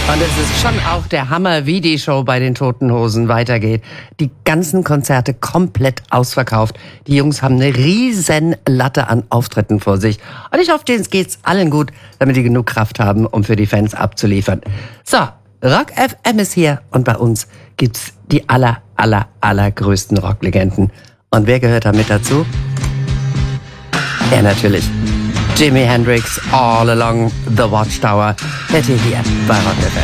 Und es ist schon auch der Hammer, wie die Show bei den Toten Hosen weitergeht. Die ganzen Konzerte komplett ausverkauft. Die Jungs haben eine riesen Latte an Auftritten vor sich. Und ich hoffe, denen geht's allen gut, damit die genug Kraft haben, um für die Fans abzuliefern. So, Rock FM ist hier und bei uns gibt's die allergrößten Rocklegenden. Und wer gehört da mit dazu? Ja, natürlich. Jimi Hendrix, All Along the Watchtower, hätte hier bei Rock FM.